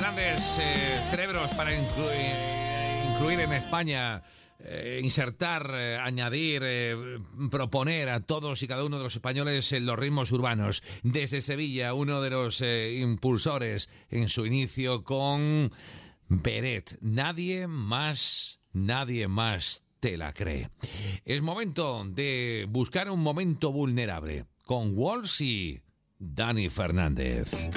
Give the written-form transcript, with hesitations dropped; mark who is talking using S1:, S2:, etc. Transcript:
S1: grandes cerebros para incluir en España, insertar, añadir, proponer a todos y cada uno de los españoles en los ritmos urbanos. Desde Sevilla, uno de los impulsores en su inicio con Beret. Nadie más te la cree. Es momento de buscar un momento vulnerable con Walls y Dani Fernández.